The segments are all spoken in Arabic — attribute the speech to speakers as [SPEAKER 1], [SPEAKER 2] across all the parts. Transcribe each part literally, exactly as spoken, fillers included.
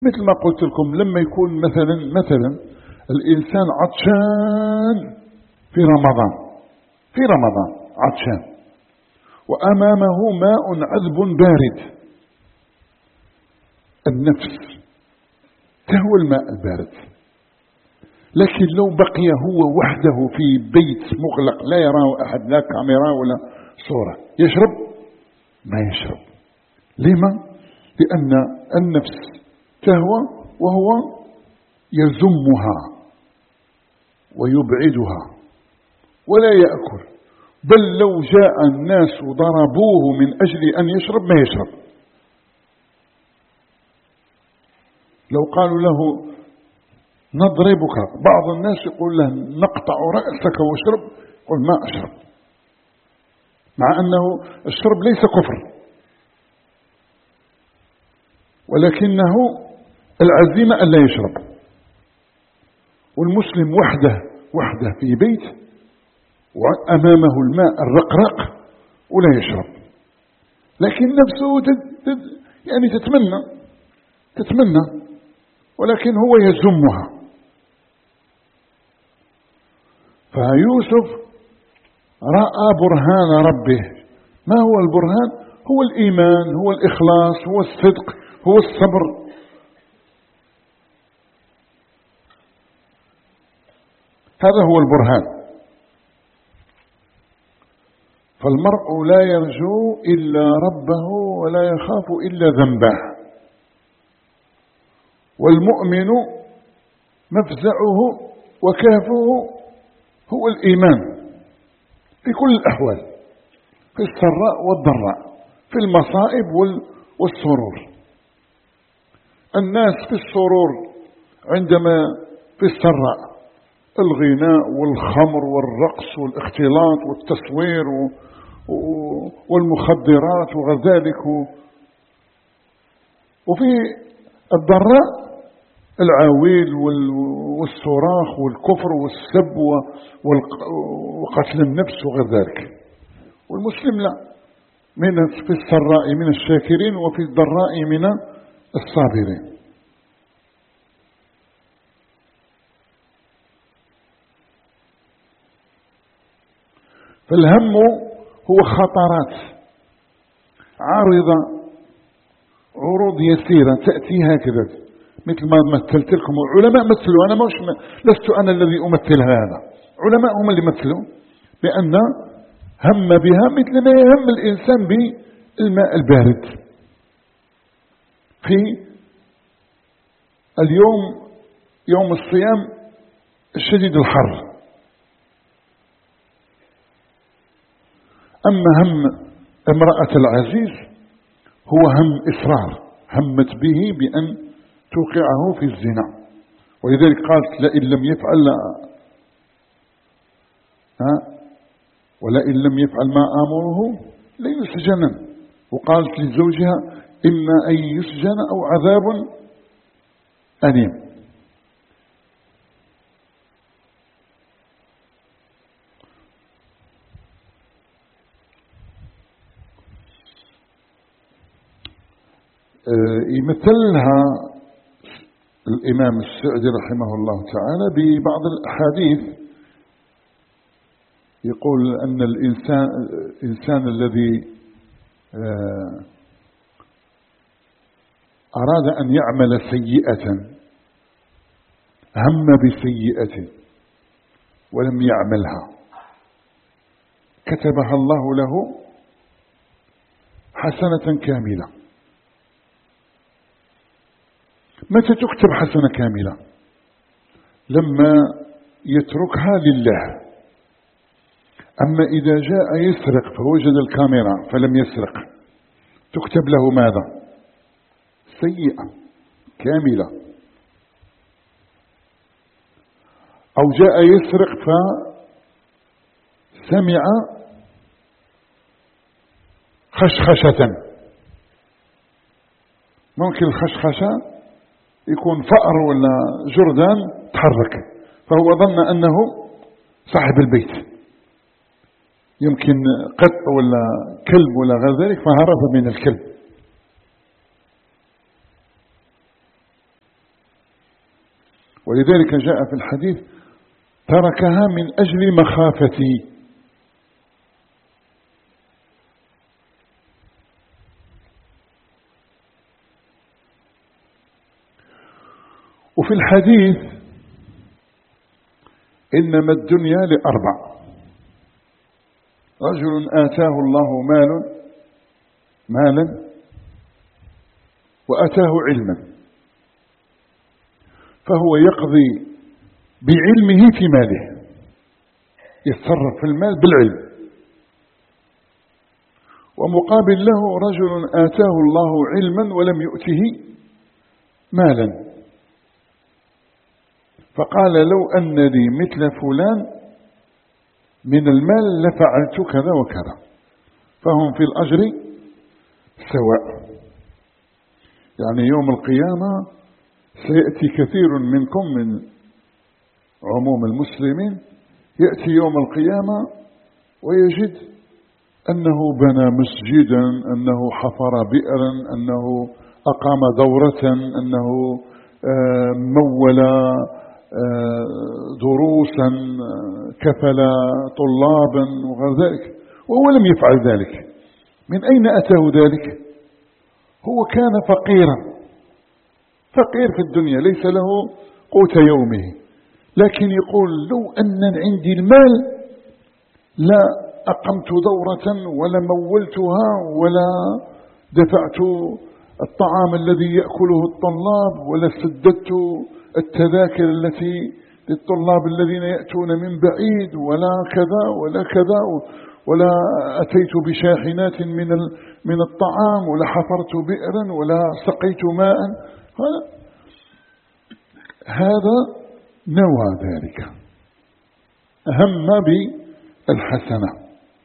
[SPEAKER 1] مثل ما قلت لكم، لما يكون مثلا مثلا الإنسان عطشان في رمضان في رمضان عطشان وأمامه ماء عذب بارد، النفس تهوى الماء البارد. لكن لو بقي هو وحده في بيت مغلق لا يراه أحد، لا كاميرا ولا صورة، يشرب؟ ما يشرب. لما؟ لأن النفس تهوى وهو يزمها ويبعدها ولا يأكل، بل لو جاء الناس ضربوه من أجل أن يشرب ما يشرب. لو قالوا له نضربك، بعض الناس يقول له نقطع رأسك واشرب، يقول ما أشرب، مع أنه الشرب ليس كفر، ولكنه العزيمة أن لا يشرب. والمسلم وحده وحده في بيت وأمامه الماء الرقراق ولا يشرب، لكن نفسه تد تد يعني تتمنى تتمنى ولكن هو يزمها. فيوسف رأى برهان ربه. ما هو البرهان؟ هو الإيمان، هو الإخلاص، هو الصدق، هو الصبر. هذا هو البرهان. فالمرء لا يرجو إلا ربه ولا يخاف إلا ذنبه، والمؤمن مفزعه وكافه هو الإيمان في كل الأحوال، في السراء والضراء، في المصائب والسرور. الناس في السرور عندما في السراء الغناء والخمر والرقص والاختلاط والتصوير والمخدرات وغير ذلك، وفي الضراء العويل والصراخ والكفر والسب وقتل النفس وغير ذلك. والمسلم لا، من في السراء من الشاكرين وفي الضراء من الصابرين. فالهم هو خطرات عارضة، عروض يسيرة تأتي هكذا، مثل ما مثلت لكم. علماء مثلوا، أنا مش لست أنا الذي أمثل هذا، علماء هم اللي مثلوا بأن هم بها مثل ما يهم الإنسان بالماء البارد. في اليوم يوم الصيام الشديد الحر، أما هم امرأة العزيز هو هم إصرار، همت به بأن توقعه في الزنا، ولذلك قالت لئن لم يفعل لا ها ولئن لم يفعل ما آمره ليسجنن. وقالت لزوجها إما أن يسجن أو عذاب أليم. يمثلها الإمام السعدي رحمه الله تعالى ببعض الأحاديث، يقول أن الإنسان الإنسان الذي أراد أن يعمل سيئة، هم بسيئة ولم يعملها، كتبها الله له حسنة كاملة. متى تكتب حسنة كاملة؟ لما يتركها لله. أما إذا جاء يسرق فوجد الكاميرا فلم يسرق، تكتب له ماذا؟ سيئة كاملة. أو جاء يسرق فسمع خشخشة، ممكن الخشخشة يكون فأر ولا جردان تحرك، فهو ظن أنه صاحب البيت، يمكن قط ولا كلب ولا غير ذلك، فهرب من الكلب. ولذلك جاء في الحديث تركها من أجل مخافتي. وفي الحديث إنما الدنيا لأربع: رجل آتاه الله مال مالا وآتاه علما فهو يقضي بعلمه في ماله، يتصرف في المال بالعلم. ومقابل له رجل آتاه الله علما ولم يؤته مالا فقال لو أن لي مثل فلان من المال لفعلت كذا وكذا، فهم في الأجر سواء. يعني يوم القيامة سيأتي كثير منكم من عموم المسلمين يأتي يوم القيامة ويجد أنه بنى مسجدا، أنه حفر بئرا، أنه أقام دورة، أنه مول دروسا، كفل طلابا وغير ذلك، وهو لم يفعل ذلك. من أين أتاه ذلك؟ هو كان فقيرا، فقير في الدنيا ليس له قوت يومه، لكن يقول لو أن عندي المال لا أقمت دورة ولا مولتها ولا دفعت الطعام الذي يأكله الطلاب ولا سددت التذاكر التي للطلاب الذين يأتون من بعيد ولا كذا ولا كذا ولا أتيت بشاحنات من من الطعام ولا حفرت بئرا ولا سقيت ماء. هذا نوى ذلك، هم بالحسنة.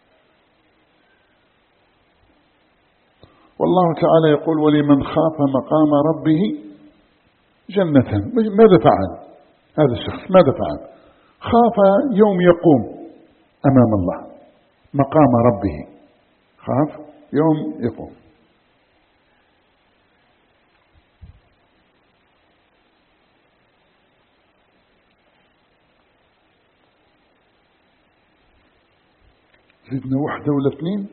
[SPEAKER 1] والله تعالى يقول ولمن خاف مقام ربه جنة. ماذا فعل هذا الشخص؟ ماذا فعل؟ خاف يوم يقوم أمام الله مقام ربه، خاف يوم يقوم. زدنا واحدة ولا اثنين؟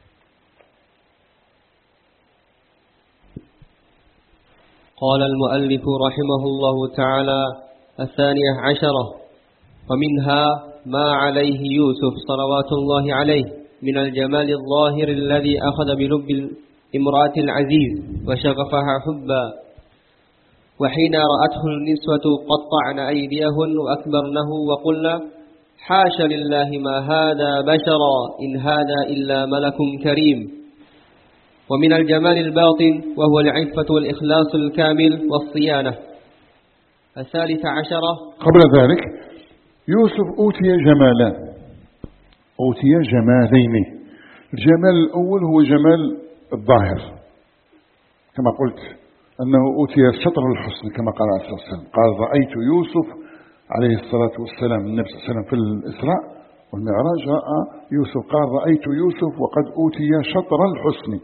[SPEAKER 2] قال المؤلف رحمه الله تعالى: الثانية عشرة: ومنها ما عليه يوسف صلوات الله عليه من الجمال الظاهر الذي أخذ بلب امرأة العزيز وشغفها حبا، وحين رأته النسوة قطعن أيديهن وأكبرنه وقلنا حاش لله ما هذا بشرا إن هذا إلا ملك كريم. ومن الجمال الباطن وهو العفة والإخلاص الكامل والصيانة. الثالثة عشرة:
[SPEAKER 1] قبل ذلك يوسف أوتي جمالان، أوتي جمالين. الجمال الأول هو جمال الظاهر كما قلت، أنه أوتي شطر الحسن كما قال عليه الصلاة والسلام، قال رأيت يوسف عليه الصلاة والسلام، النبي صلى الله عليه وسلم في الإسراء والمعراج رأى يوسف، قال رأيت يوسف وقد أوتي شطر الحسن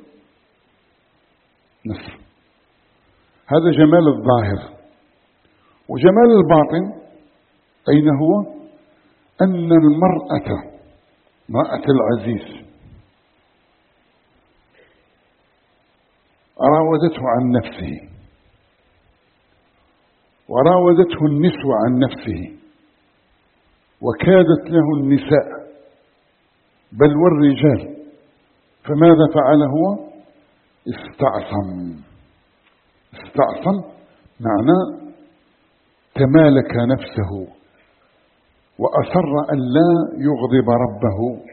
[SPEAKER 1] نصر. هذا جمال الظاهر. وجمال الباطن أين هو؟ أن المرأة امرأة العزيز راودته عن نفسه وراودته النسوة عن نفسه وكادت له النساء بل والرجال، فماذا فعل هو؟ استعصم. استعصم معناه تمالك نفسه وأصر أن لا يغضب ربه،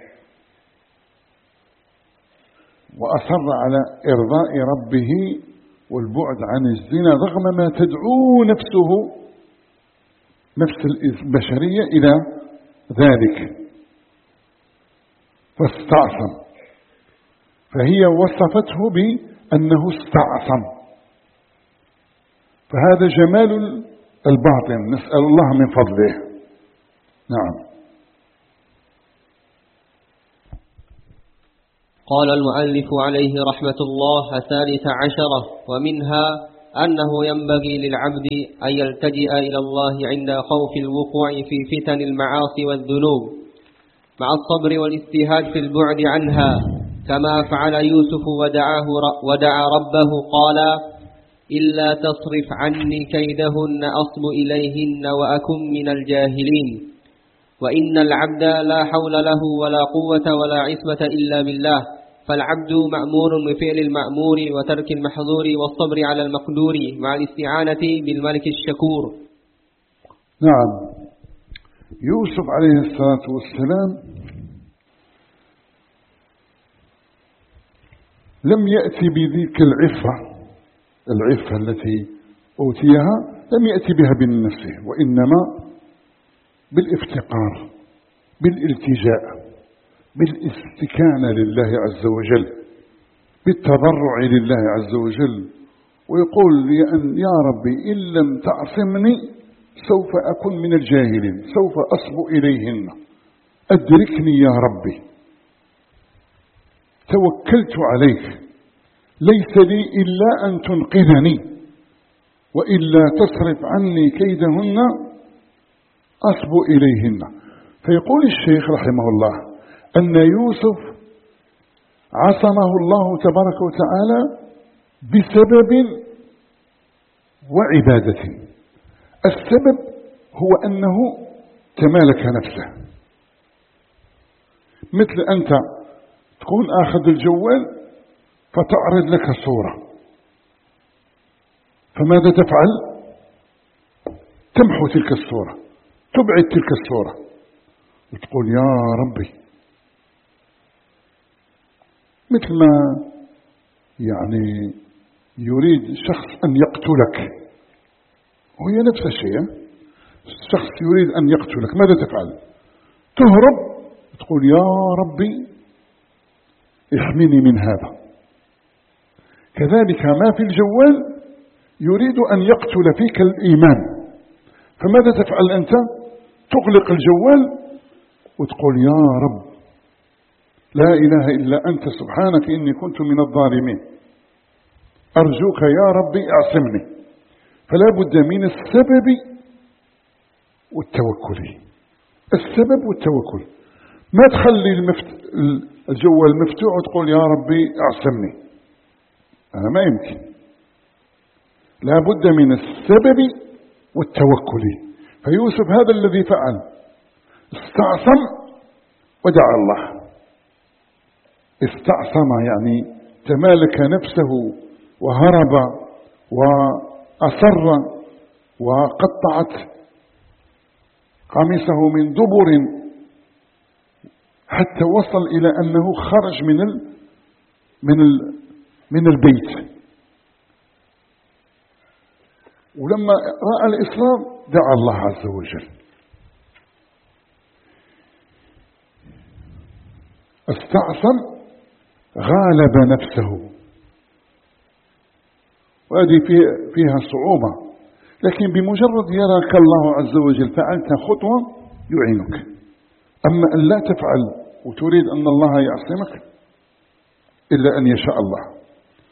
[SPEAKER 1] وأصر على إرضاء ربه والبعد عن الزنا رغم ما تدعو نفسه نفس البشرية إلى ذلك، فاستعصم. فهي وصفته بأنه استعصم. فهذا جمال الباطن، نسأل الله من فضله. نعم.
[SPEAKER 2] قال المؤلف عليه رحمة الله: الثالثة عشرة: ومنها أنه ينبغي للعبد أن يلتجئ إلى الله عند خوف الوقوع في فتن المعاصي والذنوب مع الصبر والاجتهاد في البعد عنها، كما فعل يوسف ودعاه ودعا ربه قال: إلا تصرف عني كيدهن أصب إليهن وأكن من الجاهلين. وإن العبد لا حول له ولا قوة ولا عصمة إلا بالله، فالعبد مأمور بفعل المأمور وترك المحظور والصبر على المقدور مع الاستعانة بالملك الشكور.
[SPEAKER 1] نعم، يوسف عليه الصلاة والسلام لم يأتي بذيك العفة العفة التي أوتيها، لم يأتي بها بنفسه، وإنما بالافتقار، بالالتجاء، بالاستكانة لله عز وجل، بالتضرع لله عز وجل، ويقول يا ربي إن لم تعصمني سوف أكون من الجاهلين، سوف أصب إليهن، أدركني يا ربي، توكلت عليك، ليس لي إلا أن تنقذني، وإلا تصرف عني كيدهن أصب إليهن. فيقول الشيخ رحمه الله أن يوسف عصمه الله تبارك وتعالى بسبب وعبادة. السبب هو أنه تمالك نفسه، مثل أنت تكون آخذ الجوال فتعرض لك صورة، فماذا تفعل؟ تمحو تلك الصورة، تبعد تلك الصورة، وتقول يا ربي، مثل ما يعني يريد شخص أن يقتلك، وهي نفس الشيء، شخص يريد أن يقتلك، ماذا تفعل؟ تهرب، تقول يا ربي احمني من هذا. كذلك ما في الجوال يريد أن يقتل فيك الإيمان، فماذا تفعل أنت؟ تغلق الجوال وتقول يا رب لا إله إلا أنت سبحانك إني كنت من الظالمين، أرجوك يا ربي أعصمني. فلا بد من السبب والتوكل، السبب والتوكل. ما تخلي المفت... الجوال مفتوح وتقول يا ربي أعصمني، أنا ما يمكن. لا بد من السبب والتوكل. فيوسف هذا الذي فعل، استعصم ودعا الله. استعصم يعني تمالك نفسه وهرب وأصر وقطعت قميصه من دبر حتى وصل إلى أنه خرج من ال من ال من البيت. ولما رأى الإسلام دعا الله عز وجل. استعصم، غالب نفسه، وهذه فيها صعوبة، لكن بمجرد يراك الله عز وجل فعلت خطوة يعينك. أما أن لا تفعل وتريد أن الله يعصمك إلا أن يشاء الله.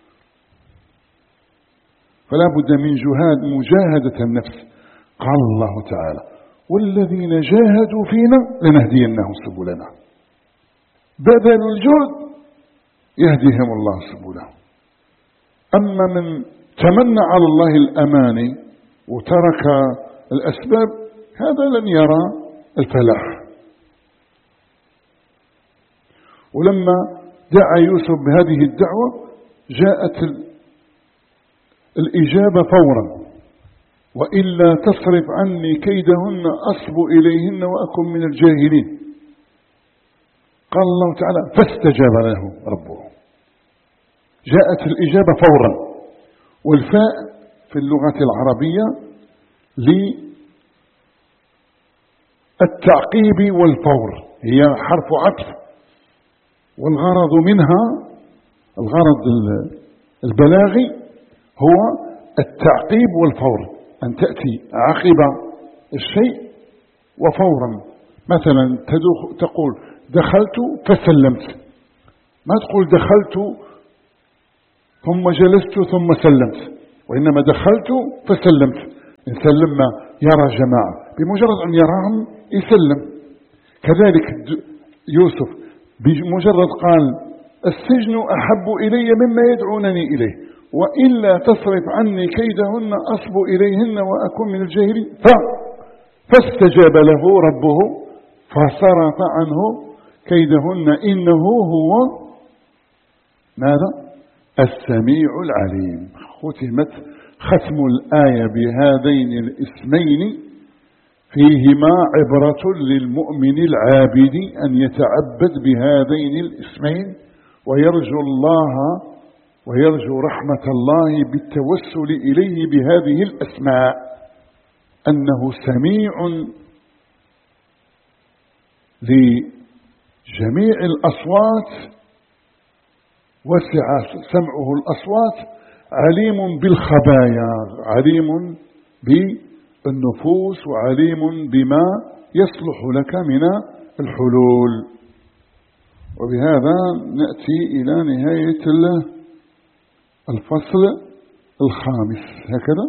[SPEAKER 1] فلا بد من جهاد مجاهدة النفس. قال الله تعالى والذين جاهدوا فينا لنهدينهم سبلنا. بذل الجهد يهديهم الله سبلهم. أما من تمنى على الله الأماني وترك الأسباب هذا لن يرى الفلاح. ولما دعا يوسف بهذه الدعوة جاءت الإجابة فورا. وإلا تصرف عني كيدهن أصب إليهن وأكن من الجاهلين. قال الله تعالى فاستجاب له ربه. جاءت الإجابة فورا. والفاء في اللغة العربية للتعقيب والفور، هي حرف عطف، والغرض منها الغرض البلاغي هو التعقيب والفور، أن تأتي عقب الشيء وفورا. مثلا تقول دخلت فسلمت، ما تقول دخلت ثم جلست ثم سلمت، وإنما دخلت فسلمت. الإنسان لما يرى جماعة بمجرد أن يراهم يسلم. كذلك يوسف بمجرد قال السجن أحب إلي مما يدعونني إليه وإلا تصرف عني كيدهن أصب إليهن وأكون من الجاهلين فاستجاب له ربه فصرف عنه كيدهن إنه هو ماذا؟ السميع العليم. ختمت ختم الآية بهذين الاسمين فيهما عبرة للمؤمن العابد أن يتعبد بهذين الاسمين ويرجو الله ويرجو رحمة الله بالتوسل إليه بهذه الأسماء، أنه سميع لجميع الأصوات وسع سمعه الأصوات، عليم بالخبايا، عليم بالنفوس، وعليم بما يصلح لك من الحلول. وبهذا نأتي إلى نهاية الفصل الخامس هكذا.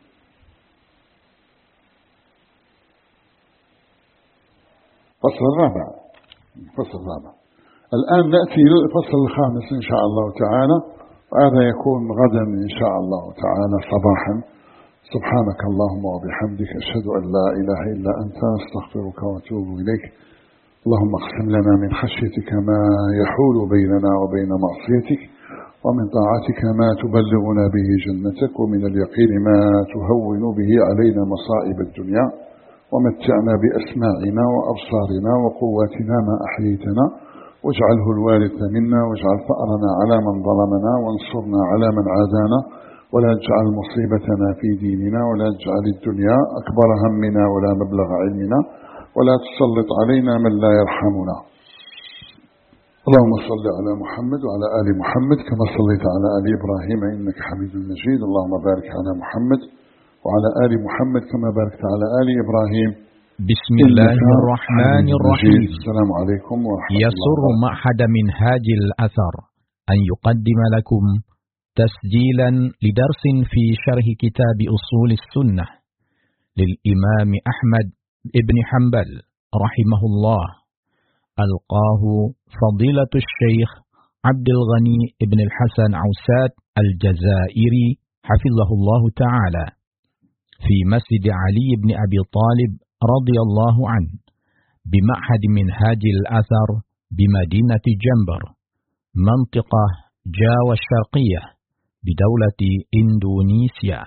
[SPEAKER 1] الفصل الرابع الفصل الرابع الآن نأتي إلى الفصل الخامس إن شاء الله تعالى، وهذا يكون غدا إن شاء الله تعالى صباحا. سبحانك اللهم وبحمدك أشهد أن لا إله إلا أنت أستغفرك وأتوب إليك. اللهم اقسم لنا من خشيتك ما يحول بيننا وبين معصيتك، ومن طاعتك ما تبلغنا به جنتك، ومن اليقين ما تهون به علينا مصائب الدنيا، ومتعنا بأسماعنا وأبصارنا وقواتنا ما أحييتنا، واجعله الوارث منا، واجعل ثأرنا على من ظلمنا، وانصرنا على من عادانا، ولا تجعل مصيبتنا في ديننا، ولا تجعل الدنيا أكبر همنا ولا مبلغ علمنا، ولا تسلط علينا من لا يرحمنا. اللهم صل على محمد وعلى آل محمد كما صليت على آل إبراهيم إنك حميد مجيد. اللهم بارك على محمد وعلى آل محمد كما باركت على آل إبراهيم.
[SPEAKER 3] بسم الله الرحمن الرحيم.
[SPEAKER 1] السلام عليكم ورحمة الله.
[SPEAKER 3] يسر معهد منهاج الأثر أن يقدم لكم تسجيلا لدرس في شرح كتاب أصول السنة للإمام أحمد ابن حنبل رحمه الله، ألقاه فضيلة الشيخ عبد الغني ابن الحسن عوسات الجزائري حفظه الله تعالى في مسجد علي بن أبي طالب رضي الله عنه بمعهد منهاج الأثر بمدينة جنبر منطقة جاوة الشرقية بدولة إندونيسيا،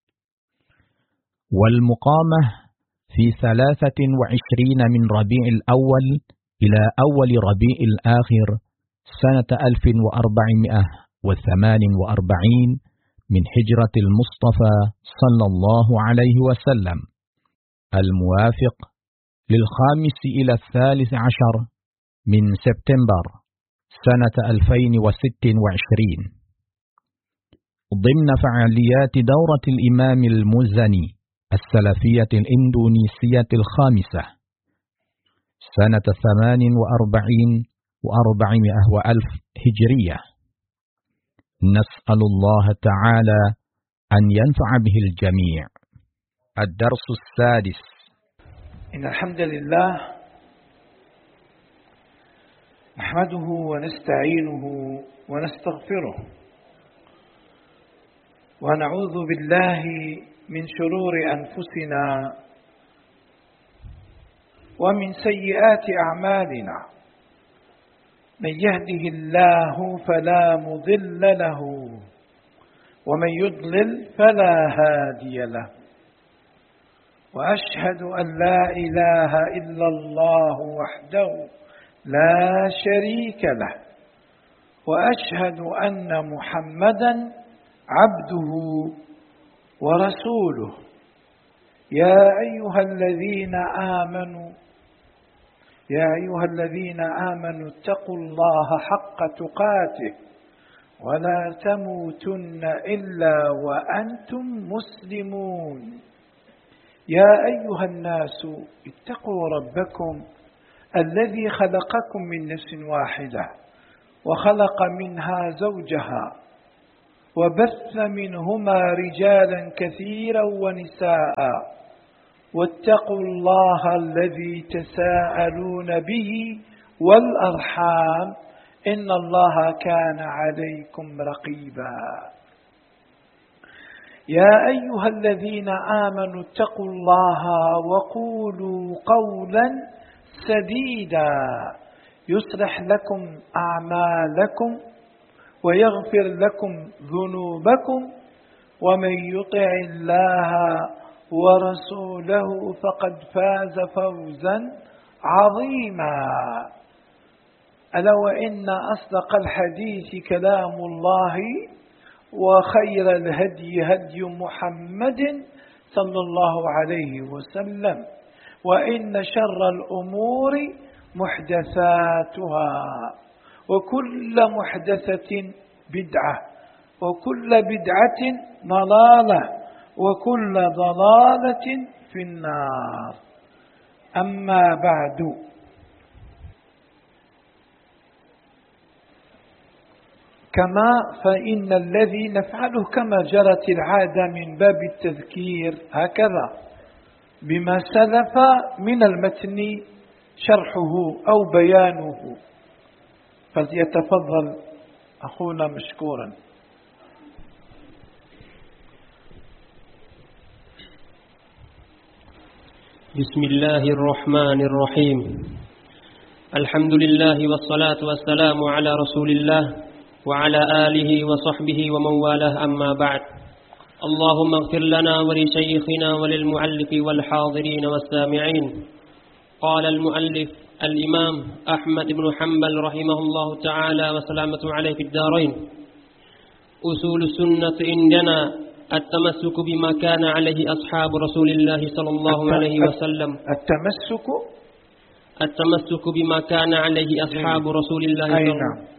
[SPEAKER 3] والمقامة في ثلاثة وعشرين من ربيع الأول إلى أول ربيع الآخر سنة ألف وأربعمائة وثمان وأربعين من هجرة المصطفى صلى الله عليه وسلم، الموافق للخامس إلى الثالث عشر من سبتمبر سنة ألفين وست وعشرين، ضمن فعاليات دورة الإمام المزني السلفية الإندونيسية الخامسة سنة ثمان وأربعين وأربعمائة وألف هجرية. نسأل الله تعالى أن ينفع به الجميع. الدرس السادس.
[SPEAKER 4] إن الحمد لله نحمده ونستعينه ونستغفره، ونعوذ بالله من شرور أنفسنا ومن سيئات أعمالنا، من يهده الله فلا مضل له ومن يضلل فلا هادي له، وأشهد أن لا إله إلا الله وحده لا شريك له، وأشهد أن محمدا عبده ورسوله. يا أيها الذين آمنوا يا أيها الذين آمنوا اتقوا الله حق تقاته ولا تموتن إلا وأنتم مسلمون. يا أيها الناس اتقوا ربكم الذي خلقكم من نفس واحدة وخلق منها زوجها وبث منهما رجالا كثيرا ونساء واتقوا الله الذي تساءلون به والأرحام إن الله كان عليكم رقيبا يا أيها الذين آمنوا اتقوا الله وقولوا قولا سديدا يصلح لكم أعمالكم ويغفر لكم ذنوبكم ومن يطع الله ورسوله فقد فاز فوزا عظيما ألا وإن أصدق الحديث كلام الله وخير الهدي هدي محمد صلى الله عليه وسلم وإن شر الأمور محدثاتها وكل محدثة بدعة وكل بدعة ضلالة وكل ضلالة في النار. أما بعد، كما فإن الذي نفعله كما جرت العادة من باب التذكير هكذا بما سلف من المتن شرحه أو بيانه، فليتفضل أخونا مشكورا.
[SPEAKER 2] بسم الله الرحمن الرحيم. الحمد لله والصلاة والسلام على رسول الله وعلى آله وصحبه ومن والاه، أما بعد. اللهم اغفر لنا ولشيخنا وللمؤلف والحاضرين والسامعين. قال المؤلف الإمام أحمد بن حنبل رحمه الله تعالى وسلامة عليه في الدارين: أصول السنة عندنا التمسك بما كان عليه أصحاب رسول الله صلى الله عليه وسلم.
[SPEAKER 4] التمسك
[SPEAKER 2] التمسك بما كان عليه أصحاب رسول الله صلى الله عليه وسلم.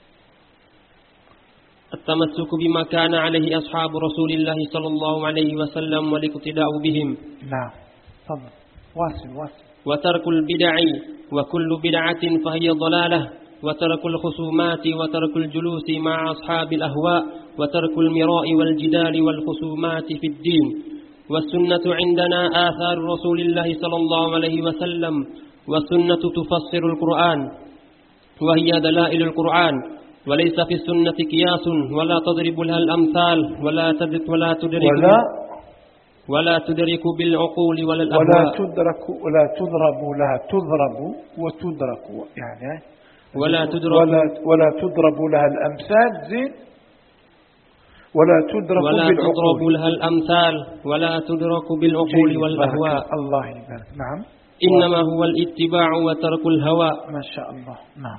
[SPEAKER 2] التمسك بما كان عليه أصحاب رسول الله صلى الله عليه وسلم والاقتداء بهم.
[SPEAKER 4] نعم، تفضل، واصل واصل.
[SPEAKER 2] وترك البدع، وكل بدعة فهي ضلالة، وترك الخصومات، وترك الجلوس مع أصحاب الأهواء، وترك المراء والجدال والخصومات في الدين. والسنة عندنا آثار رسول الله صلى الله عليه وسلم، والسنة تفسر القرآن وهي دلائل القرآن، وليس في السنة قياس ولا تضرب لها الأمثال ولا تدرك ولا تدرك
[SPEAKER 4] ولا
[SPEAKER 2] ولا تدرك بالعقول ولا الأهواء
[SPEAKER 4] ولا تدرك ولا تضرب لها تضرب وتدرك يعني
[SPEAKER 2] ولا تدرك
[SPEAKER 4] ولا ولا تضرب لها الأمثال زين ولا تدرك
[SPEAKER 2] ولا
[SPEAKER 4] بالعقول
[SPEAKER 2] تضرب لها الأمثال ولا تدرك بالعقول والأهواء.
[SPEAKER 4] الله يبارك. نعم،
[SPEAKER 2] إنما هو الاتباع وترك الهوى.
[SPEAKER 4] ما شاء الله. نعم.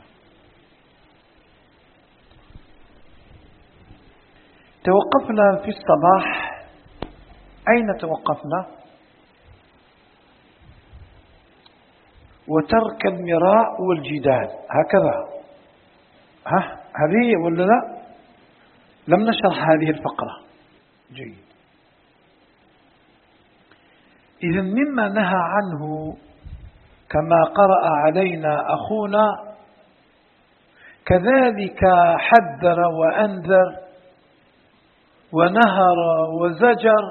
[SPEAKER 4] توقفنا في الصباح، أين توقفنا؟ وترك المراء والجدال، هكذا. ها هذه ولا لا؟ لم نشرح هذه الفقرة. جيد. إذا مما نهى عنه كما قرأ علينا أخونا كذلك حذر وأنذر ونهر وزجر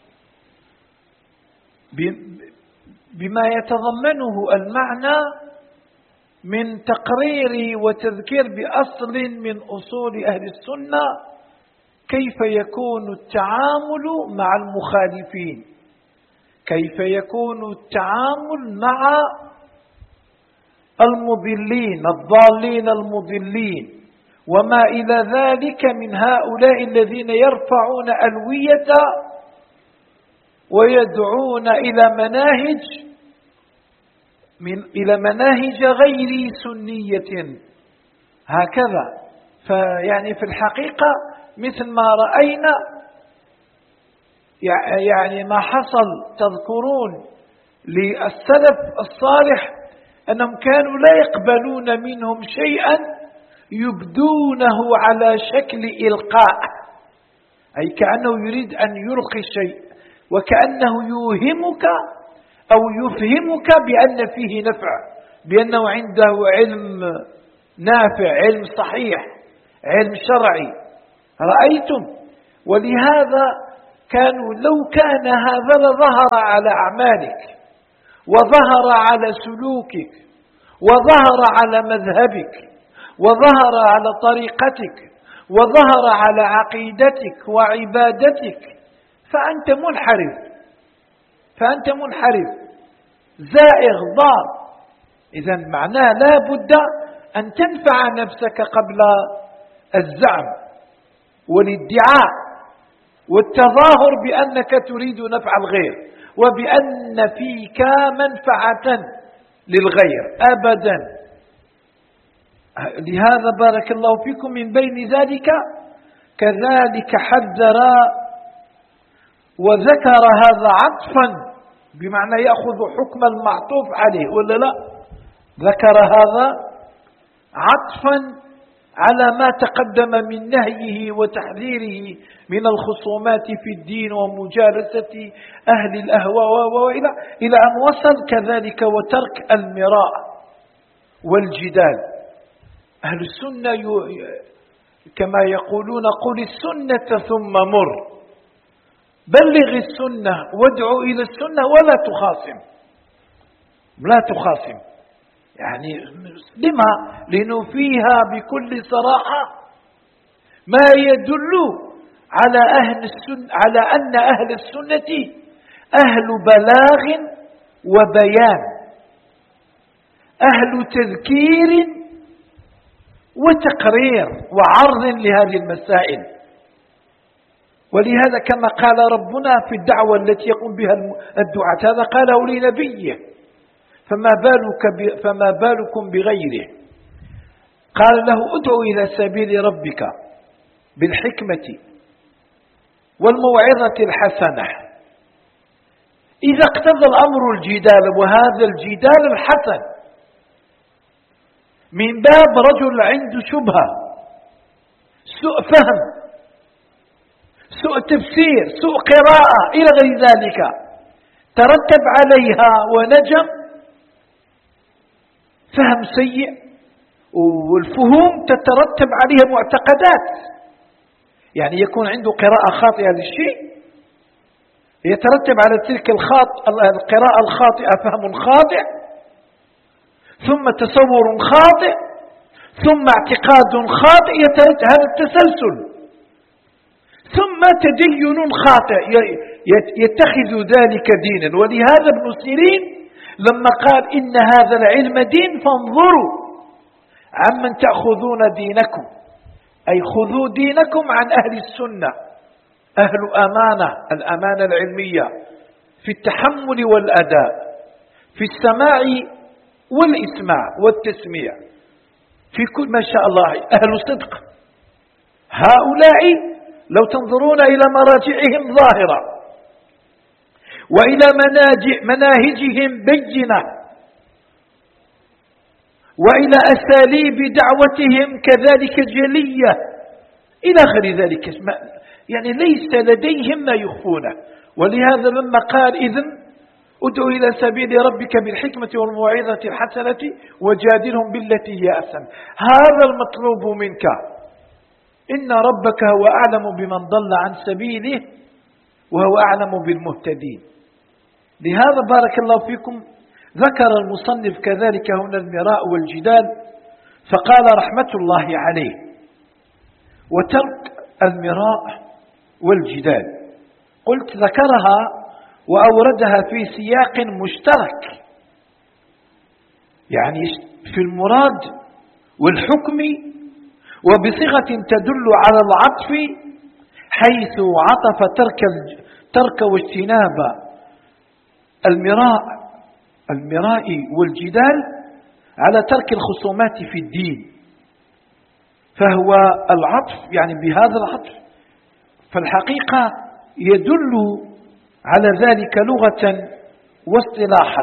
[SPEAKER 4] بما يتضمنه المعنى من تقرير وتذكير بأصل من أصول أهل السنة، كيف يكون التعامل مع المخالفين، كيف يكون التعامل مع المضلين الضالين المضلين وما إلى ذلك من هؤلاء الذين يرفعون ألوية ويدعون إلى مناهج من إلى مناهج غير سنية هكذا. فيعني في الحقيقة مثل ما رأينا يعني ما حصل، تذكرون للسلف الصالح أنهم كانوا لا يقبلون منهم شيئا يبدونه على شكل إلقاء، أي كأنه يريد أن يلقي الشيء وكأنه يوهمك أو يفهمك بأن فيه نفع، بأنه عنده علم نافع، علم صحيح، علم شرعي. رأيتم ولهذا كانوا لو كان هذا لظهر على أعمالك وظهر على سلوكك وظهر على مذهبك وظهر على طريقتك وظهر على عقيدتك وعبادتك فأنت منحرف فأنت منحرف زائغ ضال. إذن معناه لا بد أن تنفع نفسك قبل الزعم والادعاء والتظاهر بأنك تريد نفع الغير وبأن فيك منفعة للغير أبدا. لهذا بارك الله فيكم من بين ذلك كذلك حذر وذكر هذا عطفا بمعنى يأخذ حكم المعطوف عليه ولا لا، ذكر هذا عطفا على ما تقدم من نهيه وتحذيره من الخصومات في الدين ومجالسة أهل الأهواء وإلى إلى أن وصل كذلك وترك المراء والجدال. أهل السنة كما يقولون قل السنة ثم مر، بلغ السنة وادعو إلى السنة ولا تخاصم لا تخاصم. يعني لما؟ لأنه فيها بكل صراحة ما يدل على أهل السنة على أن أهل السنة أهل بلاغ وبيان، أهل تذكير وتقرير وعرض لهذه المسائل. ولهذا كما قال ربنا في الدعوة التي يقوم بها الدعاة هذا قاله لنبيه فما بالك فما بالكم بغيره، قال له ادعو إلى سبيل ربك بالحكمة والموعظة الحسنة. إذا اقتضى الأمر الجدال وهذا الجدال الحسن من باب رجل عنده شبهة سوء فهم سوء تفسير سوء قراءة إلى غير ذلك ترتب عليها ونجم فهم سيء، والفهوم تترتب عليها معتقدات. يعني يكون عنده قراءة خاطئة للشيء يترتب على تلك القراءة الخاطئة فهم خاطئ ثم تصور خاطئ ثم اعتقاد خاطئ يترتب هذا التسلسل ثم تدين خاطئ يتخذ ذلك دينا. ولهذا ابن سيرين لما قال إن هذا العلم دين فانظروا عمن تأخذون دينكم، أي خذوا دينكم عن أهل السنة، أهل أمانة، الأمانة العلمية في التحمل والأداء، في السماع والإسماع والتسميع، في كل ما شاء الله أهل صدق. هؤلاء لو تنظرون إلى مراجعهم ظاهرة وإلى مناهجهم بينة وإلى أساليب دعوتهم كذلك جلية إلى آخر ذلك، يعني ليس لديهم ما يخفونه. ولهذا لما قال إذن ادعو إلى سبيل ربك بالحكمة والموعظة الحسنة وجادلهم بالتي هي أحسن، هذا المطلوب منك، إن ربك هو أعلم بمن ضل عن سبيله وهو أعلم بالمهتدين. لهذا بارك الله فيكم ذكر المصنف كذلك هنا المراء والجدال فقال رحمة الله عليه وترك المراء والجدال. قلت ذكرها وأوردها في سياق مشترك، يعني في المراد والحكم وبصيغة تدل على العطف، حيث عطف ترك ترك واجتناب المراء المراء والجدال على ترك الخصومات في الدين. فهو العطف يعني بهذا العطف فالحقيقة يدل على ذلك لغة واصطلاحا.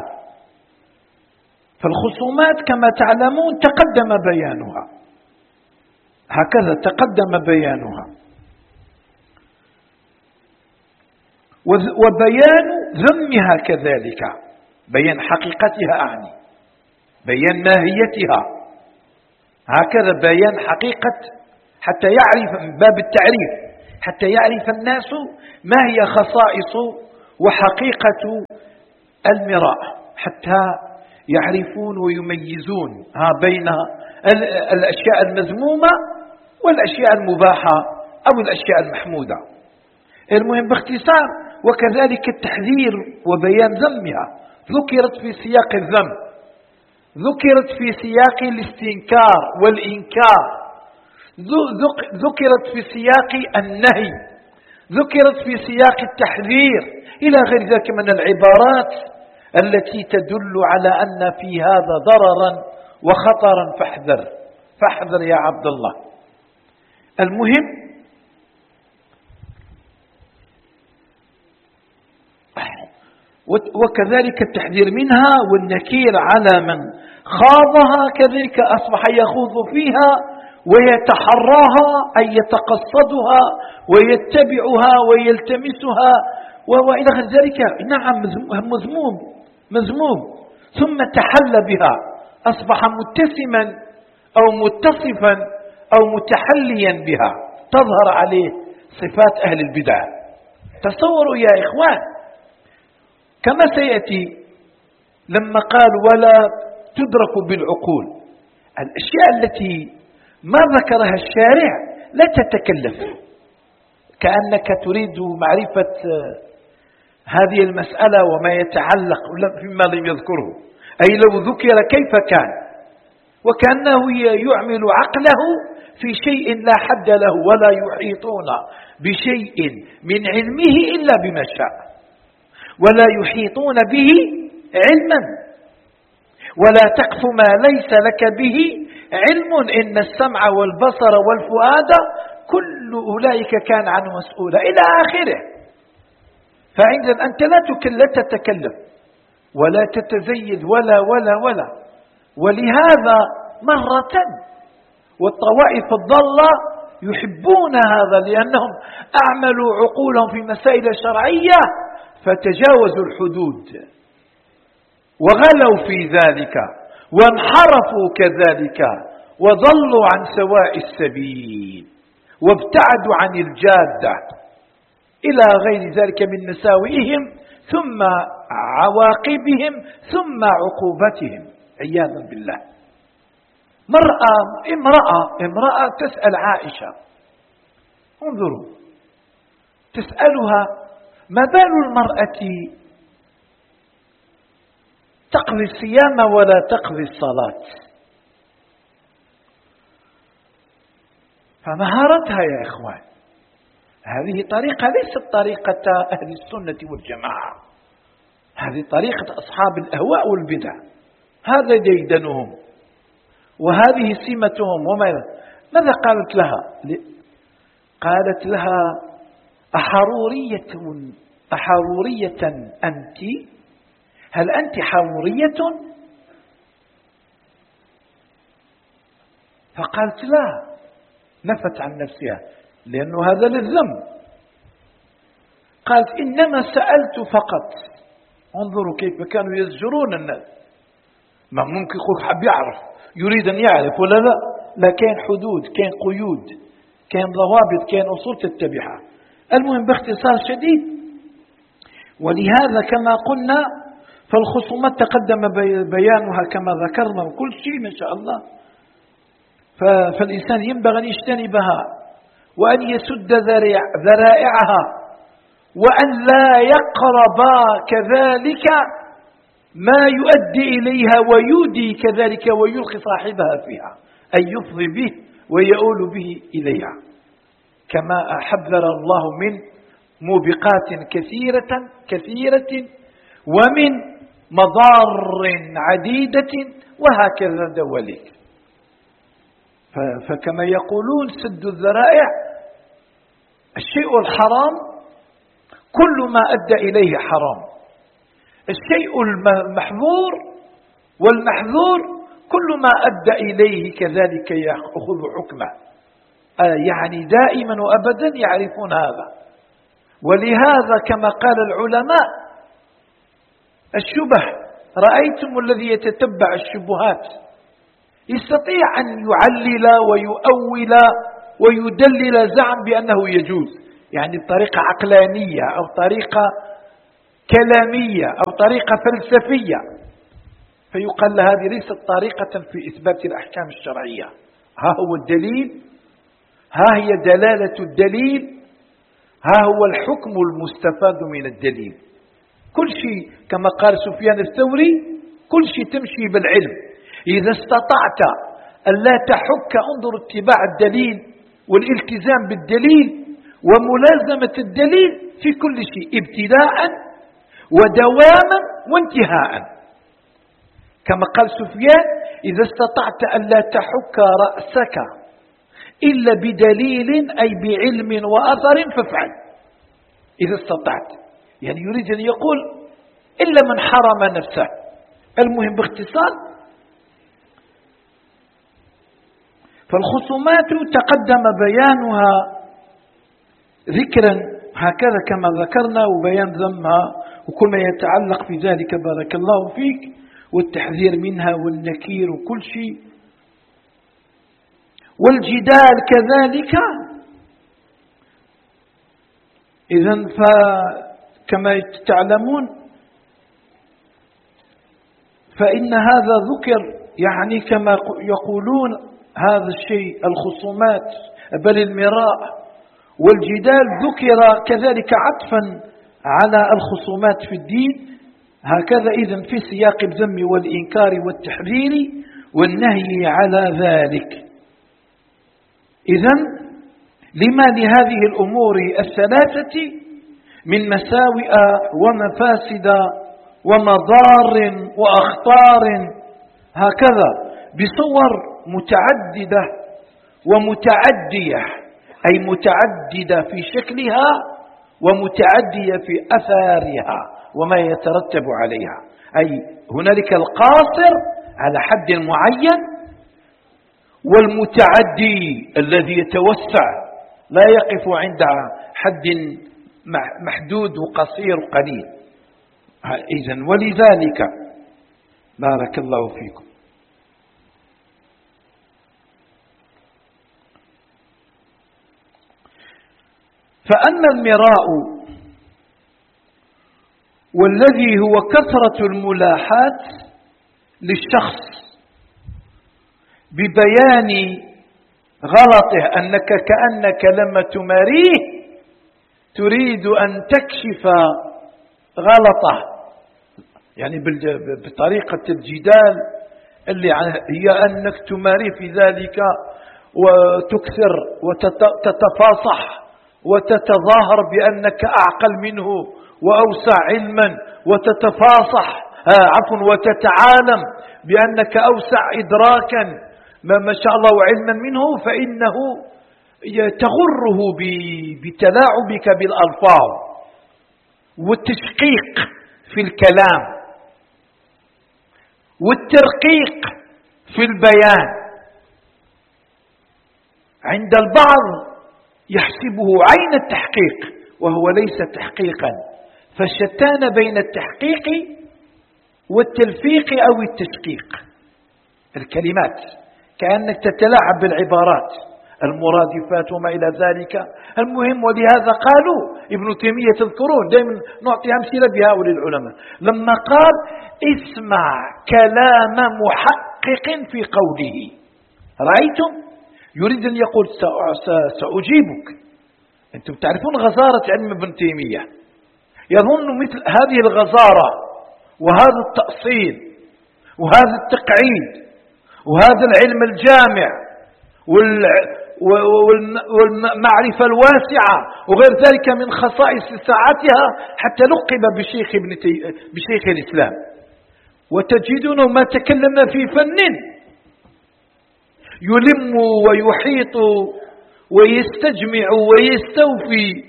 [SPEAKER 4] فالخصومات كما تعلمون تقدم بيانها، هكذا تقدم بيانها. وبيان ذمها كذلك، بيان حقيقتها أعني، بيان ماهيتها، هكذا بيان حقيقة حتى يعرف من باب التعريف حتى يعرف الناس ما هي خصائص وحقيقة المراء، حتى يعرفون ويميزون بين الأشياء المذمومة والأشياء المباحة أو الأشياء المحمودة. المهم باختصار، وكذلك التحذير وبيان ذمها ذكرت في سياق الذم، ذكرت في سياق الاستنكار والإنكار، ذكرت في سياق النهي، ذكرت في سياق التحذير، إلى غير ذلك من العبارات التي تدل على أن في هذا ضررا وخطرا، فاحذر فاحذر يا عبد الله. المهم وكذلك التحذير منها والنكير على من خاضها، كذلك أصبح يخوض فيها ويتحراها أي يتقصدها ويتبعها ويلتمسها وإلى غير ذلك. نعم مذموم مذموم، ثم تحل بها، أصبح متسما أو متصفا أو متحليا بها، تظهر عليه صفات أهل البدع. تصوروا يا إخوان كما سيأتي لما قال ولا تدرك بالعقول، الأشياء التي ما ذكرها الشارع لا تتكلف، كأنك تريد معرفة هذه المسألة وما يتعلق فيما لم يذكره، أي لو ذكر كيف كان، وكأنه يعمل عقله في شيء لا حد له، ولا يحيطون بشيء من علمه إلا بما شاء، ولا يحيطون به علما، ولا تقف ما ليس لك به علم، إن السمع والبصر والفؤاد كل أولئك كان عنه مسؤولا إلى آخره. فعندما أنت لا تتكلم ولا تتزيد ولا ولا ولا ولهذا مرة والطوائف الضالة يحبون هذا، لأنهم أعملوا عقولهم في مسائل شرعية فتجاوزوا الحدود وغلوا في ذلك وانحرفوا كذلك وضلوا عن سواء السبيل وابتعدوا عن الجادة إلى غير ذلك من مساوئهم ثم عواقبهم ثم عقوبتهم عياذا بالله. مرأة امرأة امرأة تسأل عائشة، انظروا، تسألها ما بال المرأة تقضي الصيام ولا تقضي الصلاة؟ فمهارتها يا إخوان هذه طريقة ليست طريقة أهل السنة والجماعة، هذه طريقة أصحاب الأهواء والبدع، هذا ديدنهم وهذه سمتهم. وماذا ماذا قالت لها؟ قالت لها أحرورية أحرورية أنت؟ هل أنت حرورية؟ فقالت لا، نفت عن نفسها لأنه هذا للذم. قالت إنما سألت فقط. انظروا كيف كانوا يزجرون الناس، ما ممكن يقول حب يعرف، يريد أن يعرف ولا لا؟ لا، كان حدود، كان قيود، كان ضوابط، كان أصول تتبعها. المهم باختصار شديد، ولهذا كما قلنا فالخصومات تقدم بيانها كما ذكرنا وكل شيء ما شاء الله، فالإنسان ينبغي أن يجتنبها وأن يسد ذرائعها وأن لا يقرب كذلك ما يؤدي إليها ويودي كذلك ويلقي صاحبها فيها، أن يفضي به ويؤول به إليها، كما حذر الله من موبقات كثيرة كثيرة ومن مضار عديدة وهكذا دواليك. فكما يقولون سد الذرائع، الشيء الحرام كل ما أدى إليه حرام، الشيء المحظور والمحذور كل ما أدى إليه كذلك يأخذ حكمه، يعني دائما وأبدا يعرفون هذا. ولهذا كما قال العلماء الشبه، رأيتم الذي يتتبع الشبهات يستطيع أن يعلل ويؤول ويدلل زعم بأنه يجوز، يعني بطريقة عقلانية أو طريقة كلامية أو طريقة فلسفية، فيقال لها هذه ليست طريقة في إثبات الأحكام الشرعية. ها هو الدليل، ها هي دلالة الدليل، ها هو الحكم المستفاد من الدليل. كل شيء كما قال سفيان الثوري، كل شيء تمشي بالعلم. إذا استطعت أن لا تحك، انظر اتباع الدليل والالتزام بالدليل وملازمة الدليل في كل شيء، ابتداء ودواما وانتهاء. كما قال سفيان: إذا استطعت أن لا تحك رأسك إلا بدليل أي بعلم وأثر فافعل. إذا استطعت، يعني يريد أن يقول إلا من حرم نفسه. المهم باختصار، فالخصومات تقدم بيانها ذكرا هكذا كما ذكرنا، وبيان ذمها وكل ما يتعلق في ذلك بارك الله فيك، والتحذير منها والنكير وكل شيء، والجدال كذلك. إذن فكما تعلمون فإن هذا ذكر، يعني كما يقولون هذا الشيء الخصومات بل المراء والجدال ذكر كذلك عطفا على الخصومات في الدين، هكذا إذن في سياق الذم والإنكار والتحذير والنهي على ذلك. إذن لما لهذه الأمور الثلاثة من مساوئ ومفاسد ومضار وأخطار، هكذا بصور متعددة ومتعدية، أي متعددة في شكلها ومتعدية في أثارها وما يترتب عليها. أي هنالك القاصر على حد معين، والمتعدي الذي يتوسع لا يقف عند حد محدود وقصير وقليل. إذن ولذلك بارك الله فيكم فأما المراء والذي هو كثرة الملاحات للشخص ببيان غلطه، أنك كأنك لما تماريه تريد أن تكشف غلطه، يعني بطريقة الجدال اللي هي أنك تماريه في ذلك وتكثر وتتفاصح وتتظاهر بأنك أعقل منه وأوسع علما، وتتفاصح عفوا وتتعالم بأنك أوسع إدراكا ما شاء الله علما منه، فإنه تغره بتلاعبك بالألفاظ والتشقيق في الكلام والترقيق في البيان. عند البعض يحسبه عين التحقيق وهو ليس تحقيقا، فالشتان بين التحقيق والتلفيق أو التشقيق الكلمات، كأنك تتلاعب بالعبارات المرادفات وما إلى ذلك. المهم، ولهذا قالوا ابن تيمية تذكرون دائما نعطي أمثلة بهؤلاء العلماء، لما قال اسمع كلام محقق في قوله، رأيتم؟ يريد أن يقول سأجيبك. أنتم تعرفون غزارة علم ابن تيمية، يظن مثل هذه الغزارة وهذا التأصيل وهذا التقعيد وهذا العلم الجامع والمعرفة الواسعة وغير ذلك من خصائص ساعتها حتى لقب بشيخ, ابن تي... بشيخ الإسلام. وتجدون ما تكلم في فن يلم ويحيط ويستجمع ويستوفي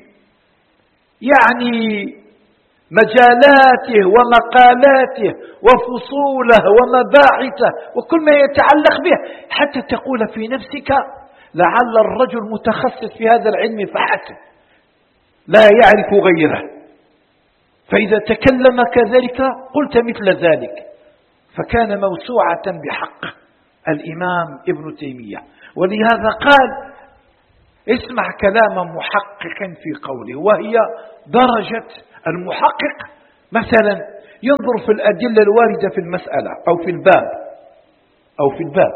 [SPEAKER 4] يعني مجالاته ومقالاته وفصوله ومباحثه وكل ما يتعلق به، حتى تقول في نفسك لعل الرجل متخصص في هذا العلم فحسب لا يعرف غيره. فإذا تكلم كذلك قلت مثل ذلك. فكان موسوعة بحق الإمام ابن تيمية. ولهذا قال اسمع كلام محقق في قوله، وهي درجة المحقق. مثلا ينظر في الأدلة الواردة في المسألة أو في الباب أو في الباب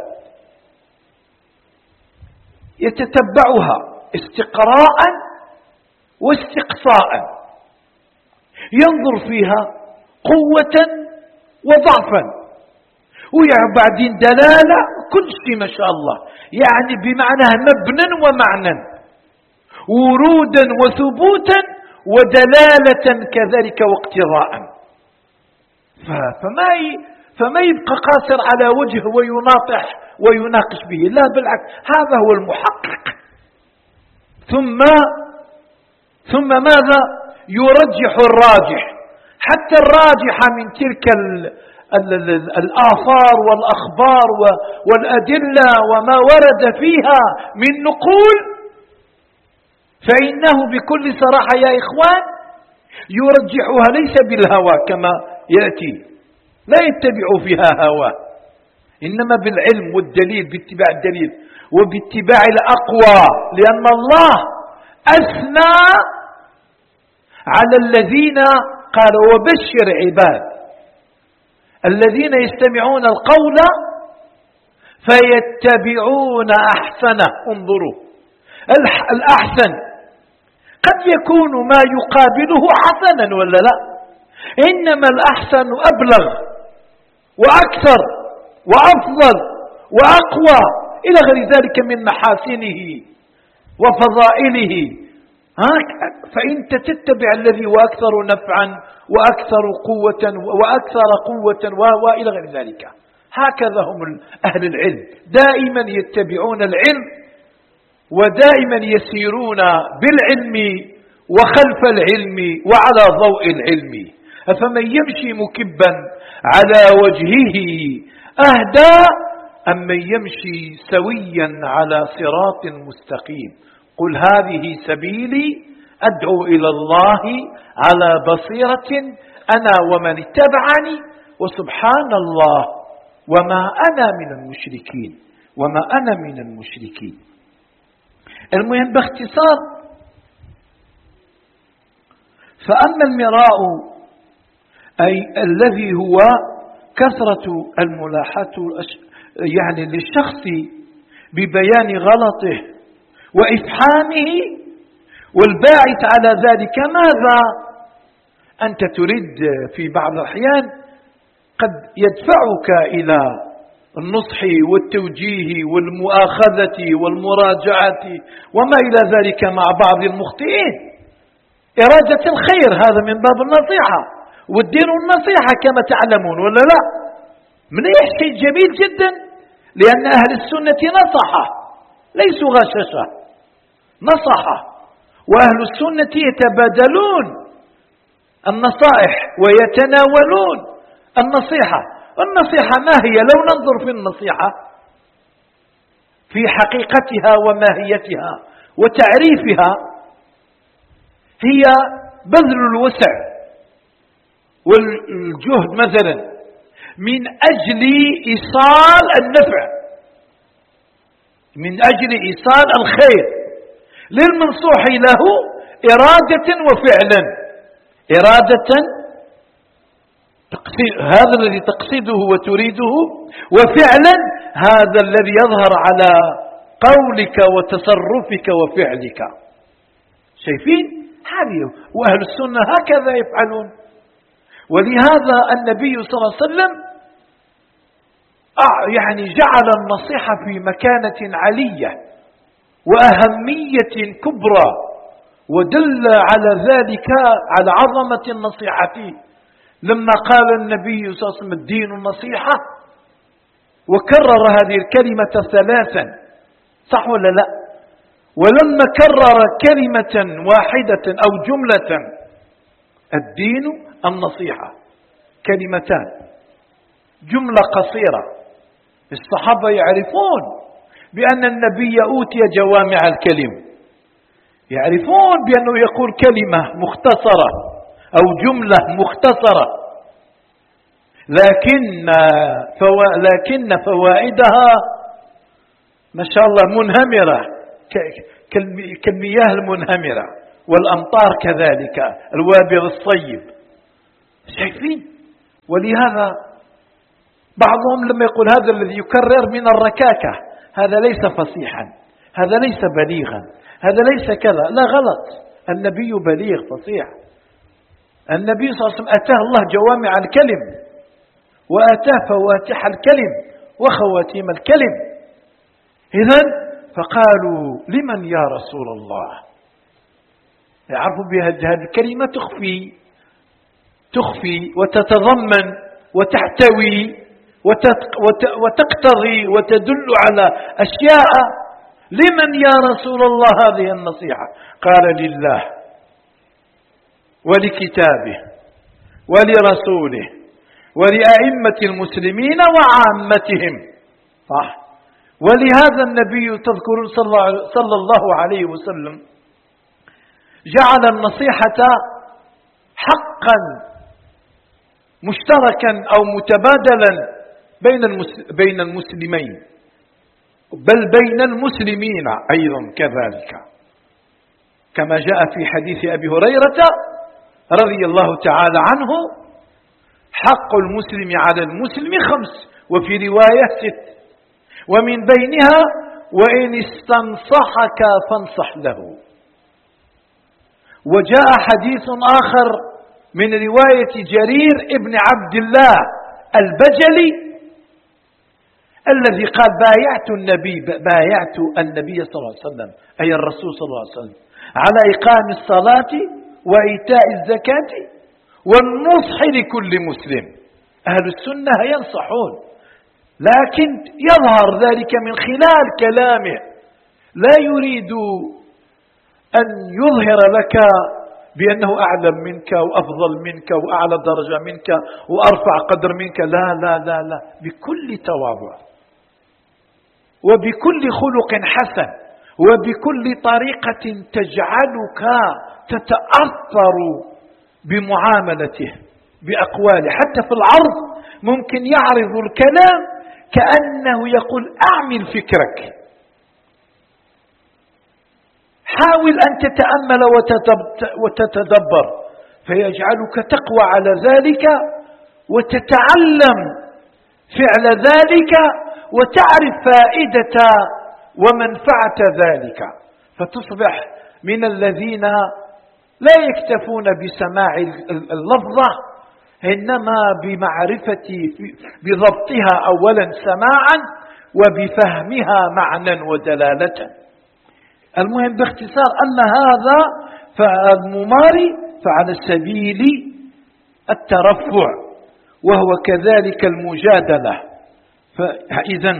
[SPEAKER 4] يتتبعها استقراء واستقصاء، ينظر فيها قوة وضعفا، وبعدين دلالة كل شيء ما شاء الله، يعني بمعنى مبنى ومعنى، ورودا وثبوتا ودلالة كذلك واقتضاء. فما فما يبقى قاصر على وجه ويناطح ويناقش به، لا بالعكس، هذا هو المحقق. ثم ثم ماذا؟ يرجح الراجح، حتى الراجح من تلك الآثار والأخبار والأدلة وما ورد فيها من نقول، فإنه بكل صراحة يا إخوان يرجحها ليس بالهوى كما يأتي، لا يتبع فيها هوى، إنما بالعلم والدليل، باتباع الدليل وباتباع الأقوى، لأن الله أثنى على الذين قال وبشر عباد الذين يستمعون القول فيتبعون أحسنه. انظروا، الأحسن قد يكون ما يقابله حسنا ولا لا، إنما الأحسن أبلغ وأكثر وأفضل وأقوى إلى غير ذلك من محاسنه وفضائله. فإنت تتبع الذي هو أكثر نفعا وأكثر قوة وأكثر قوة وإلى غير ذلك. هكذا هم أهل العلم، دائما يتبعون العلم ودائما يسيرون بالعلم وخلف العلم وعلى ضوء العلم. فمن يمشي مكبا على وجهه أهدى أم من يمشي سويا على صراط مستقيم. قل هذه سبيلي أدعو إلى الله على بصيرة أنا ومن اتبعني وسبحان الله وما أنا من المشركين وما أنا من المشركين. المهم باختصار، فأما المراء أي الذي هو كثرة الملاحة يعني للشخص ببيان غلطه وإفحامه، والباعث على ذلك ماذا؟ أنت تريد في بعض الأحيان قد يدفعك إلى النصح والتوجيه والمؤاخذة والمراجعة وما إلى ذلك مع بعض المخطئين، إرادة الخير، هذا من باب النصيحة، والدين النصيحة كما تعلمون ولا لا؟ من شيء جميل جدا، لأن أهل السنة نصحة ليسوا غششة، نصحة، وأهل السنة يتبادلون النصائح ويتناولون النصيحة. النصيحة ما هي؟ لو ننظر في النصيحة في حقيقتها وماهيتها وتعريفها، هي بذل الوسع والجهد مثلا من أجل إيصال النفع، من أجل إيصال الخير للمنصوح له، إرادة وفعلا. إرادة هذا الذي تقصده وتريده، وفعلا هذا الذي يظهر على قولك وتصرفك وفعلك. شايفين؟ هذه وأهل السنة هكذا يفعلون. ولهذا النبي صلى الله عليه وسلم يعني جعل النصيحة في مكانة علية وأهمية كبرى، ودل على ذلك على عظمة النصيحة لما قال النبي صلى الله عليه وسلم الدين النصيحة، وكرر هذه الكلمة ثلاثا، صح ولا لا؟ ولما كرر كلمة واحدة أو جملة، الدين النصيحة، كلمتان، جملة قصيرة، الصحابة يعرفون بأن النبي أوتي جوامع الكلم، يعرفون بأنه يقول كلمة مختصرة أو جملة مختصرة، لكن فوا لكن فوائدها ما شاء الله منهمرة كالمياه المنهمرة والأمطار كذلك الوابر الصيب. شايفين؟ ولهذا بعضهم لما يقول هذا الذي يكرر من الركاكة هذا ليس فصيحا، هذا ليس بليغا، هذا ليس كذا. لا، غلط. النبي بليغ فصيح. النبي صلى الله عليه وسلم أتاه الله جوامع الكلم وأتاه فواتح الكلم وخواتيم الكلم. إذن فقالوا لمن يا رسول الله؟ يعرفوا بهذه الكلمة تخفي تخفي وتتضمن وتحتوي وتقتضي وتدل على أشياء. لمن يا رسول الله هذه النصيحة؟ قال لله ولكتابه ولرسوله ولأئمة المسلمين وعامتهم. صح. ولهذا النبي تذكرون صلى الله عليه وسلم جعل النصيحة حقا مشتركا أو متبادلا بين المسلمين، بل بين المسلمين أيضا كذلك، كما جاء في حديث أبي هريرة رضي الله تعالى عنه: حق المسلم على المسلم خمس، وفي رواية ست، ومن بينها وإن استنصحك فانصح له. وجاء حديث آخر من رواية جرير ابن عبد الله البجلي الذي قال: بايعت النبي بايعت النبي صلى الله عليه وسلم، أي الرسول صلى الله عليه وسلم، على إقام الصلاة وإيتاء الزكاة والنصح لكل مسلم. أهل السنة ينصحون، لكن يظهر ذلك من خلال كلامه، لا يريد أن يظهر لك بأنه أعلم منك وأفضل منك وأعلى درجة منك وأرفع قدر منك. لا لا لا لا، بكل تواضع وبكل خلق حسن وبكل طريقة تجعلك تتأثر بمعاملته بأقواله. حتى في العرض ممكن يعرض الكلام كأنه يقول: أعمل فكرك، حاول أن تتأمل وتتدبر، فيجعلك تقوى على ذلك وتتعلم فعل ذلك وتعرف فائدة ومنفعة ذلك، فتصبح من الذين لا يكتفون بسماع اللفظة، إنما بمعرفة بضبطها أولا سماعا وبفهمها معنى ودلالة. المهم باختصار أن هذا فالمماري فعلى سبيل الترفع، وهو كذلك المجادلة. فإذا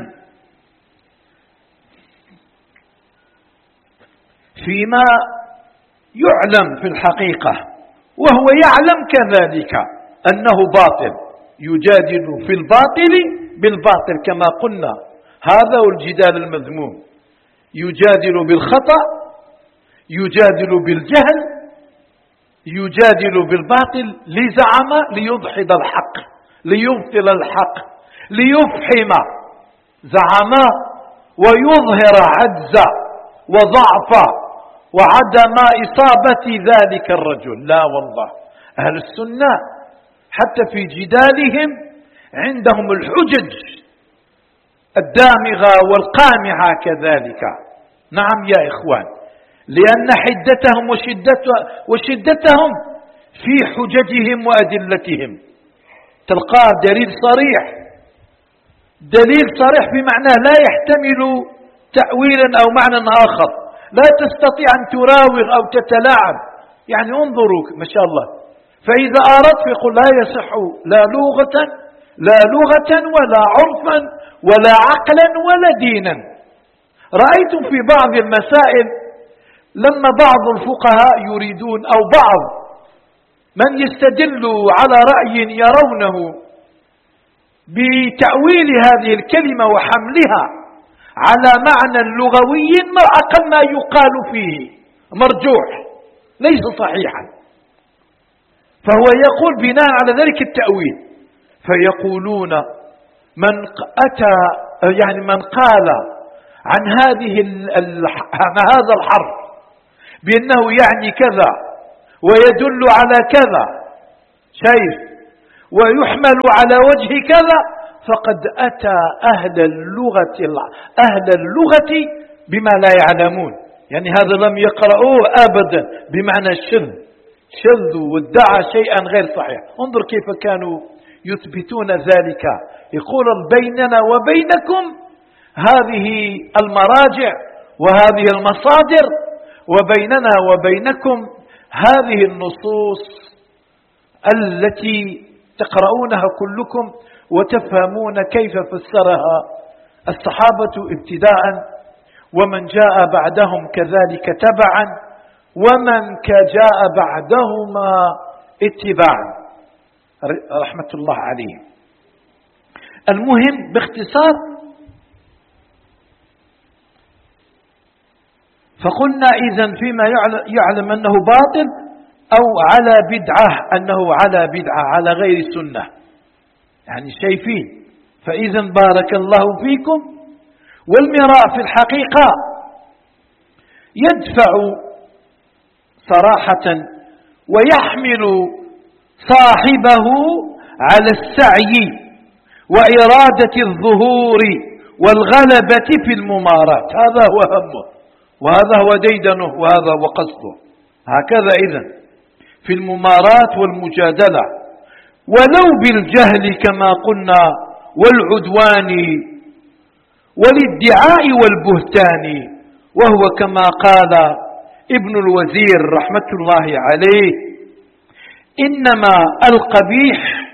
[SPEAKER 4] فيما يعلم في الحقيقة وهو يعلم كذلك أنه باطل، يجادل في الباطل بالباطل كما قلنا، هذا هو الجدال المذموم. يجادل بالخطأ، يجادل بالجهل، يجادل بالباطل لزعم ليدحض الحق، ليبطل الحق، ليفحم زعم ويظهر عجز وضعف وعدم إصابة ذلك الرجل. لا والله، أهل السنة حتى في جدالهم عندهم الحجج الدامغة والقامعة كذلك. نعم يا إخوان، لأن حدتهم وشدتهم في حججهم وأدلتهم. تلقاه دليل صريح، دليل صريح بمعنى لا يحتمل تأويلا أو معنى آخر، لا تستطيع أن تراوغ أو تتلاعب. يعني انظروا ما شاء الله، فإذا أردت يقول لا يصح لا لغة لا لغة ولا عرفا ولا عقلا ولا دينا. رأيتم في بعض المسائل لما بعض الفقهاء يريدون أو بعض من يستدل على رأي يرونه بتأويل هذه الكلمة وحملها على معنى لغوي ما أقل ما يقال فيه مرجوح ليس صحيحا، فهو يقول بناء على ذلك التأويل، فيقولون من أتى يعني من قال عن هذه عن هذا الحرف بأنه يعني كذا ويدل على كذا، شايف، ويحمل على وجه كذا، فقد أتى أهل اللغة أهل اللغة بما لا يعلمون. يعني هذا لم يقرأوه أبدا بمعنى الشذ، شذ وادعى شيئا غير صحيح. انظر كيف كانوا يثبتون ذلك، يقول بيننا وبينكم هذه المراجع وهذه المصادر، وبيننا وبينكم هذه النصوص التي تقرؤونها كلكم وتفهمون كيف فسرها الصحابة ابتداء، ومن جاء بعدهم كذلك تبعا، ومن جاء بعدهما اتباعا رحمة الله عليه. المهم باختصار، فقلنا إذن فيما يعلم أنه باطل أو على بدعة، أنه على بدعة على غير سنة، يعني شايفين. فإذن بارك الله فيكم. والمراء في الحقيقة يدفع صراحة ويحمل صاحبه على السعي وإرادة الظهور والغلبة في الممارات، هذا هو همه وهذا هو ديدنه وهذا هو قصده. هكذا إذن في الممارات والمجادلة، ولو بالجهل كما قلنا والعدوان والادعاء والبهتان، وهو كما قال ابن الوزير رحمة الله عليه: إنما القبيح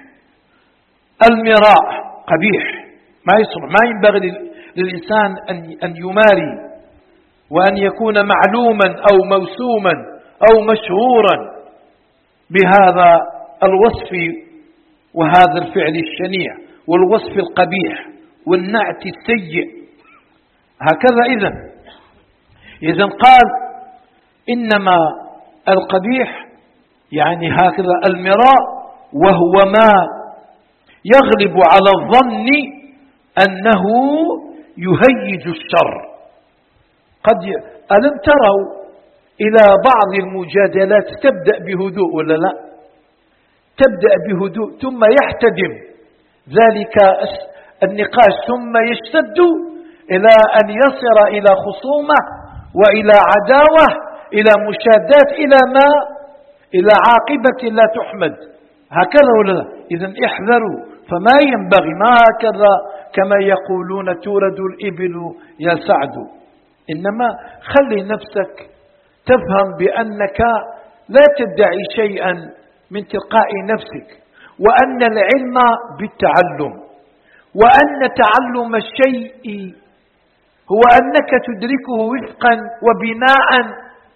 [SPEAKER 4] المراء، قبيح ما يصلح، ما ينبغي للإنسان أن يماري وأن يكون معلوما أو موسوما أو مشهورا بهذا الوصف وهذا الفعل الشنيع والوصف القبيح والنعت السيء. هكذا إذن إذن قال إنما القبيح يعني هكذا المراء، وهو ما يغلب على الظن أنه يهيج الشر. قد ي... ألم تروا إلى بعض المجادلات تبدأ بهدوء ولا لا؟ تبدأ بهدوء ثم يحتدم ذلك النقاش ثم يشتد إلى أن يصل إلى خصومة وإلى عداوة إلى مشادات إلى ما إلى عاقبة لا تحمد. هكذا ولا لا؟ إذن احذروا، فما ينبغي ما هكذا كما يقولون تورد الإبل يا سعد، إنما خلي نفسك تفهم بأنك لا تدعي شيئا من تلقاء نفسك، وأن العلم بالتعلم، وأن تعلم الشيء هو أنك تدركه وفقا وبناء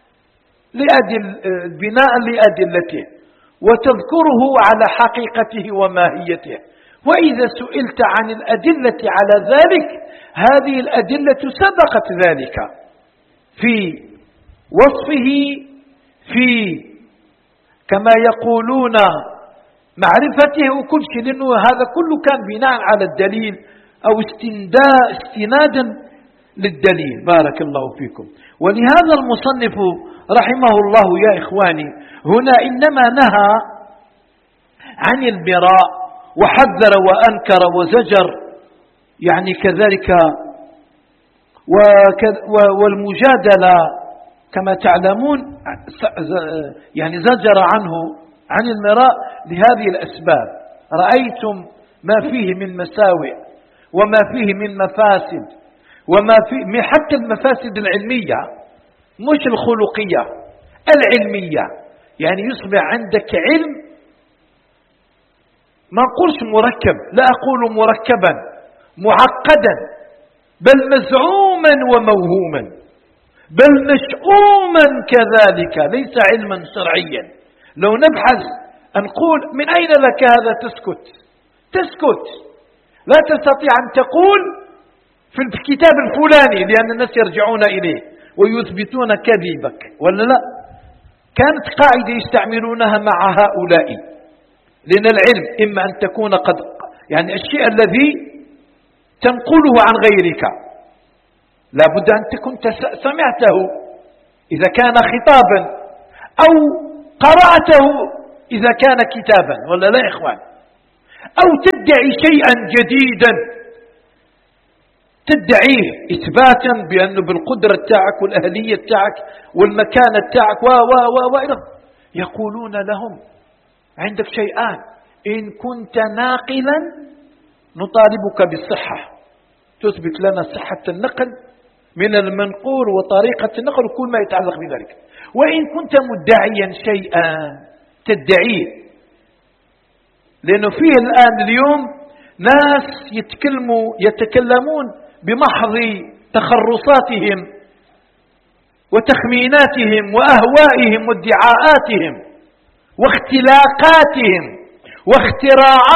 [SPEAKER 4] لأدل بناء لأدلته، وتذكره على حقيقته وماهيته. وإذا سئلت عن الأدلة على ذلك، هذه الأدلة سبقت ذلك في وصفه، في كما يقولون معرفته وكل شيء، لأنه هذا كله كان بناء على الدليل أو استنادا للدليل. بارك الله فيكم. ولهذا المصنف رحمه الله يا إخواني هنا إنما نهى عن المراء وحذر وأنكر وزجر، يعني كذلك والمجادلة كما تعلمون يعني زجر عنه عن المراء لهذه الأسباب. رأيتم ما فيه من مساوئ وما فيه من مفاسد، وما فيه حتى المفاسد العلمية مش الخلقية، العلمية. يعني يصبح عندك علم، ما نقولش مركب، لا أقول مركبا معقدا، بل مزعوما وموهوما، بل مشؤوما كذلك، ليس علما شرعيا. لو نبحث نقول من أين لك هذا، تسكت تسكت، لا تستطيع أن تقول في الكتاب الفلاني، لأن الناس يرجعون إليه ويثبتون كذبك ولا لا. كانت قاعدة يستعملونها مع هؤلاء، لأن العلم إما أن تكون قد يعني الشيء الذي تنقله عن غيرك، لا بد أن تكون سمعته إذا كان خطابا أو قرأته إذا كان كتابا، ولا لا يا إخوان؟ أو تدعي شيئا جديدا تدعيه إثباتا بأنه بالقدرة تاعك والأهلية تاعك والمكانة تاعك و و و و يقولون لهم عندك شيئان: إن كنت ناقلا نطالبك بالصحة، تثبت لنا صحة النقل من المنقول وطريقة النقل وكل ما يتعلق بذلك. وإن كنت مدعيا شيئا تدعيه، لأنه فيه الآن اليوم ناس يتكلموا يتكلمون بمحض تخرصاتهم وتخميناتهم وأهوائهم وادعاءاتهم واختلاقاتهم واختراعاتهم